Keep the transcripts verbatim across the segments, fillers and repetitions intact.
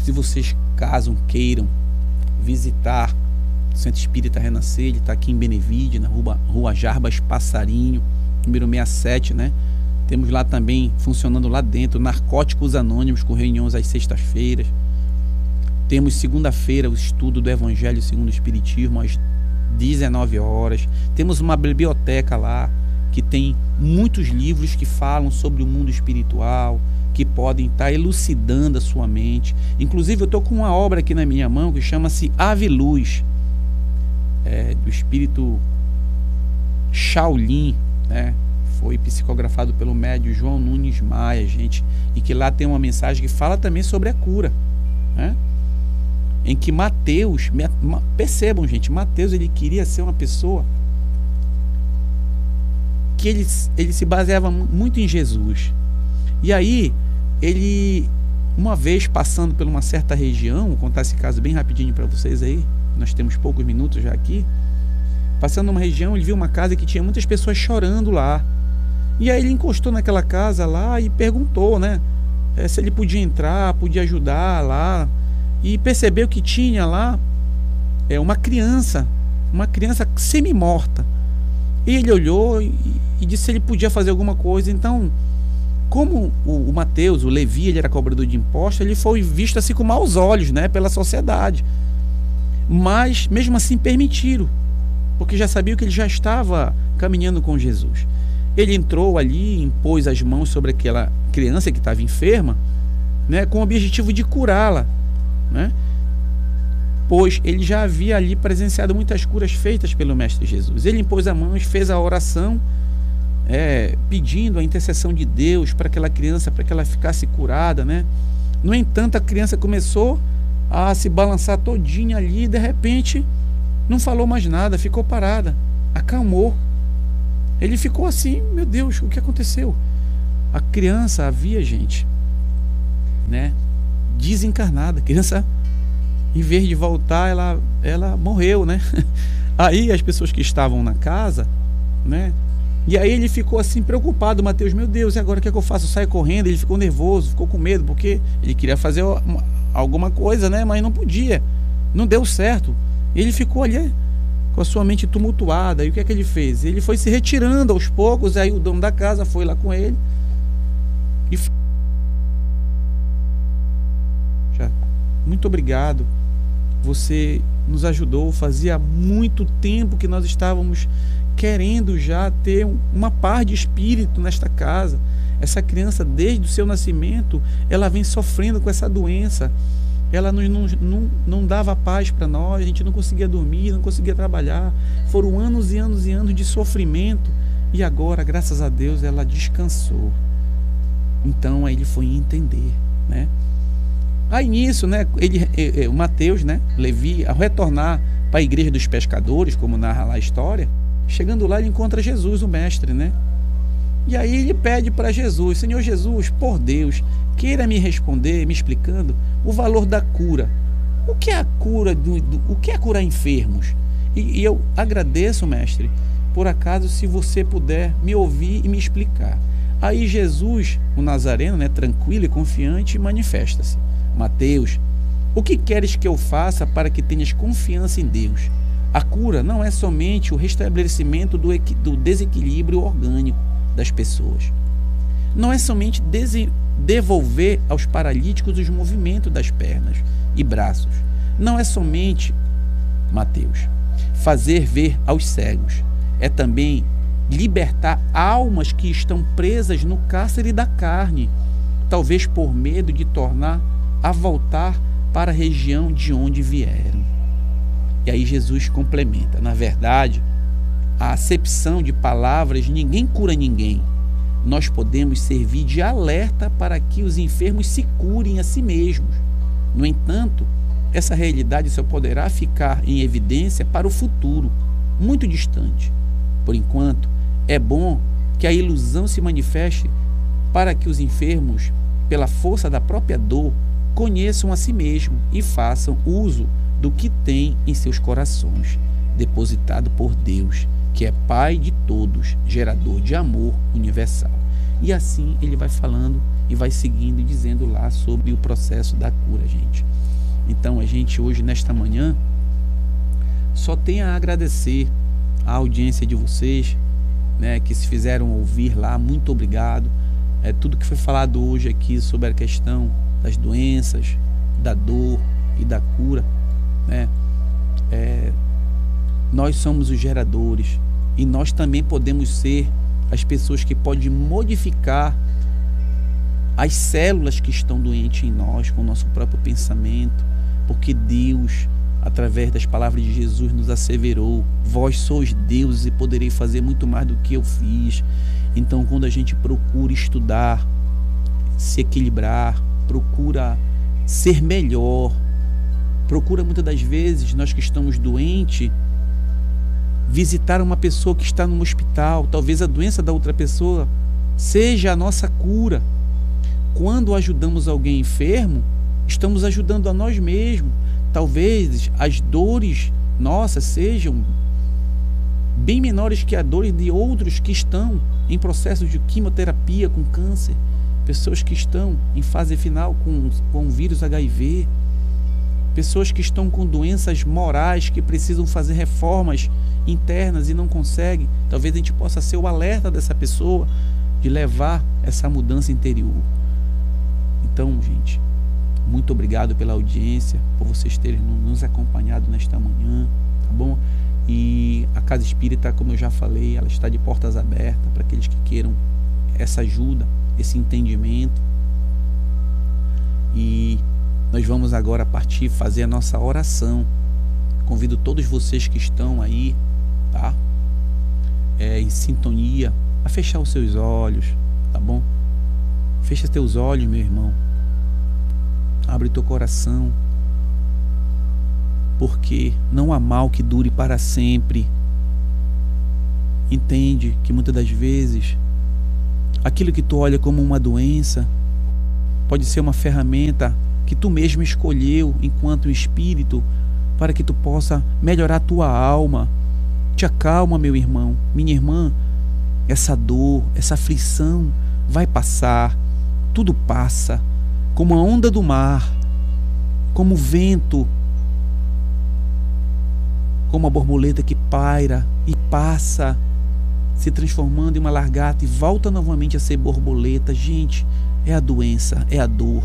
Se vocês, caso queiram visitar o Centro Espírita Renascer, ele está aqui em Benevide, na rua, rua Jarbas Passarinho, número sessenta e sete, né? Temos lá também, funcionando lá dentro, Narcóticos Anônimos, com reuniões às sextas-feiras. Temos segunda-feira o estudo do Evangelho segundo o Espiritismo, às dezenove horas. Temos uma biblioteca lá, que tem muitos livros que falam sobre o mundo espiritual, que podem estar elucidando a sua mente. Inclusive, eu estou com uma obra aqui na minha mão que chama-se Ave Luz, é, do espírito Shaolin, né? Foi psicografado pelo médium João Nunes Maia, gente, e que lá tem uma mensagem que fala também sobre a cura, né? Em que Mateus, percebam, gente, Mateus, ele queria ser uma pessoa que ele, ele se baseava muito em Jesus. E aí, ele, uma vez passando por uma certa região, vou contar esse caso bem rapidinho para vocês aí, nós temos poucos minutos já aqui. Passando numa região, ele viu uma casa que tinha muitas pessoas chorando lá. E aí ele encostou naquela casa lá e perguntou, né, é, se ele podia entrar, podia ajudar lá. E percebeu que tinha lá é, uma criança, uma criança semi-morta. E ele olhou e, e disse se ele podia fazer alguma coisa. Então, como o, o Mateus, o Levi, ele era cobrador de impostos, ele foi visto assim com maus olhos, né, pela sociedade. Mas, mesmo assim, permitiram, porque já sabiam que ele já estava caminhando com Jesus. Ele entrou ali, impôs as mãos sobre aquela criança que estava enferma, né, com o objetivo de curá-la, né? Pois ele já havia ali presenciado muitas curas feitas pelo Mestre Jesus. Ele impôs as mãos, fez a oração, é, pedindo a intercessão de Deus para aquela criança, para que ela ficasse curada, né? No entanto, a criança começou a se balançar todinha ali e de repente não falou mais nada, ficou parada, acalmou. Ele ficou assim, meu Deus, o que aconteceu? A criança havia, gente, né, desencarnada. A criança, em vez de voltar, ela, ela morreu, né? Aí as pessoas que estavam na casa, né? E aí ele ficou assim preocupado, Mateus, meu Deus, e agora o que é que eu faço? Eu saio correndo. Ele ficou nervoso, ficou com medo, porque ele queria fazer uma, alguma coisa, né? Mas não podia, não deu certo. Ele ficou ali com a sua mente tumultuada. E o que é que ele fez? Ele foi se retirando aos poucos. Aí o dono da casa foi lá com ele e já, muito obrigado, você nos ajudou. Fazia muito tempo que nós estávamos querendo já ter uma paz de espírito nesta casa. Essa criança, desde o seu nascimento, ela vem sofrendo com essa doença. Ela não, não, não, não dava paz para nós, a gente não conseguia dormir, não conseguia trabalhar. Foram anos e anos e anos de sofrimento. E agora, graças a Deus, ela descansou. Então, aí ele foi entender, né? Aí nisso, né, ele, o Mateus, né, Levi, ao retornar para a igreja dos pescadores, como narra lá a história, chegando lá ele encontra Jesus, o mestre, né? E aí ele pede para Jesus, Senhor Jesus, por Deus, queira me responder, me explicando o valor da cura. O que é a cura, do, do, o que é curar enfermos? E, e eu agradeço, mestre, por acaso, se você puder me ouvir e me explicar. Aí Jesus, o Nazareno, né, tranquilo e confiante, manifesta-se. Mateus, o que queres que eu faça para que tenhas confiança em Deus? A cura não é somente o restabelecimento do, do desequilíbrio orgânico das pessoas. Não é somente devolver aos paralíticos os movimentos das pernas e braços. Não é somente, Mateus, fazer ver aos cegos. É também libertar almas que estão presas no cárcere da carne, talvez por medo de tornar a voltar para a região de onde vieram. E aí Jesus complementa, na verdade, a acepção de palavras, ninguém cura ninguém. Nós podemos servir de alerta para que os enfermos se curem a si mesmos. No entanto, essa realidade só poderá ficar em evidência para o futuro, muito distante. Por enquanto, é bom que a ilusão se manifeste para que os enfermos, pela força da própria dor, conheçam a si mesmos e façam uso do que têm em seus corações, depositado por Deus, que é Pai de todos, gerador de amor universal. E assim ele vai falando e vai seguindo e dizendo lá sobre o processo da cura, gente. Então a gente hoje, nesta manhã, só tem a agradecer a audiência de vocês, né, que se fizeram ouvir lá. Muito obrigado. É, tudo que foi falado hoje aqui sobre a questão das doenças, da dor e da cura, né? É, nós somos os geradores e nós também podemos ser as pessoas que podem modificar as células que estão doentes em nós com o nosso próprio pensamento, porque Deus, através das palavras de Jesus, nos asseverou: vós sois deuses e poderei fazer muito mais do que eu fiz. Então, quando a gente procura estudar, se equilibrar, procura ser melhor, procura muitas das vezes, nós que estamos doentes, visitar uma pessoa que está no hospital. Talvez a doença da outra pessoa seja a nossa cura. Quando ajudamos alguém enfermo, estamos ajudando a nós mesmos. Talvez as dores nossas sejam bem menores que as dores de outros que estão em processo de quimioterapia com câncer, pessoas que estão em fase final com, com o vírus H I V, pessoas que estão com doenças morais que precisam fazer reformas internas e não conseguem. Talvez a gente possa ser o alerta dessa pessoa de levar essa mudança interior. Então, gente, muito obrigado pela audiência, por vocês terem nos acompanhado nesta manhã, tá bom? E a Casa Espírita, como eu já falei, ela está de portas abertas para aqueles que queiram essa ajuda, esse entendimento. E nós vamos agora partir, fazer a nossa oração. Convido todos vocês que estão aí, tá? É, em sintonia, a fechar os seus olhos, tá bom? Fecha teus olhos, meu irmão. Abre teu coração. Porque não há mal que dure para sempre. Entende que muitas das vezes aquilo que tu olha como uma doença pode ser uma ferramenta que tu mesmo escolheu enquanto espírito para que tu possa melhorar a tua alma. Te acalma, meu irmão, minha irmã. Essa dor, essa aflição vai passar. Tudo passa, como a onda do mar, como o vento, como a borboleta que paira e passa, se transformando em uma lagarta e volta novamente a ser borboleta. Gente, é a doença, é a dor.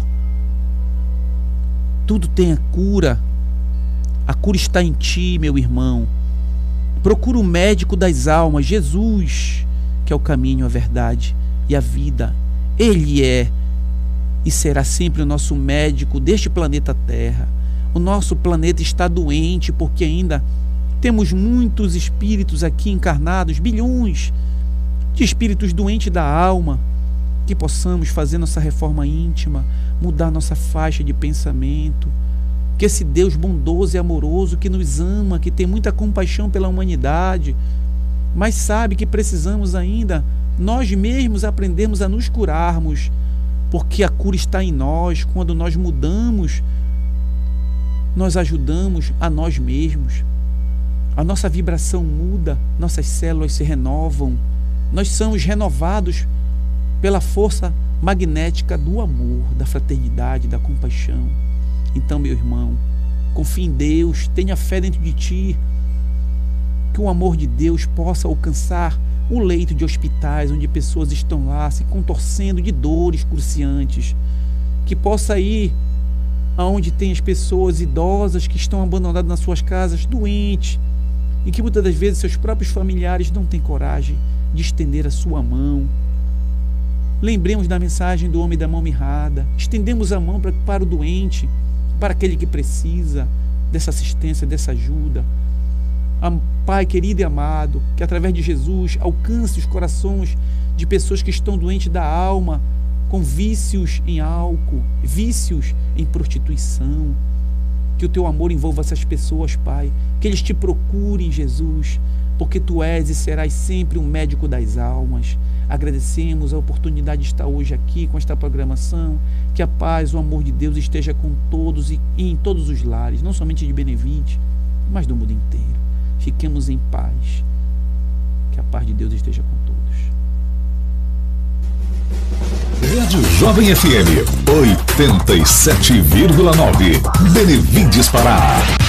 Tudo tem a cura. A cura está em ti, meu irmão. Procura o médico das almas, Jesus, que é o caminho, a verdade e a vida. Ele é e será sempre o nosso médico deste planeta Terra. O nosso planeta está doente porque ainda temos muitos espíritos aqui encarnados, bilhões de espíritos doentes da alma. Que possamos fazer nossa reforma íntima, mudar nossa faixa de pensamento. Que esse Deus bondoso e amoroso que nos ama, que tem muita compaixão pela humanidade, mas sabe que precisamos ainda nós mesmos aprendermos a nos curarmos, porque a cura está em nós. Quando nós mudamos, nós ajudamos a nós mesmos. A nossa vibração muda, nossas células se renovam, nós somos renovados pela força magnética do amor, da fraternidade, da compaixão. Então, meu irmão, confie em Deus, tenha fé dentro de ti, que o amor de Deus possa alcançar o leito de hospitais onde pessoas estão lá se contorcendo de dores cruciantes, que possa ir aonde tem as pessoas idosas que estão abandonadas nas suas casas, doentes, e que muitas das vezes seus próprios familiares não têm coragem de estender a sua mão. Lembremos da mensagem do homem da mão mirrada. Estendemos a mão para, para o doente, para aquele que precisa dessa assistência, dessa ajuda. Pai querido e amado, que através de Jesus alcance os corações de pessoas que estão doentes da alma, com vícios em álcool, vícios em prostituição. Que o teu amor envolva essas pessoas, Pai. Que eles te procurem, Jesus, porque tu és e serás sempre um médico das almas. Agradecemos a oportunidade de estar hoje aqui com esta programação. Que a paz, o amor de Deus esteja com todos e em todos os lares, não somente de Benevite, mas do mundo inteiro. Fiquemos em paz. Que a paz de Deus esteja com todos. Rádio Jovem F M oitenta e sete vírgula nove, Benevides Pará.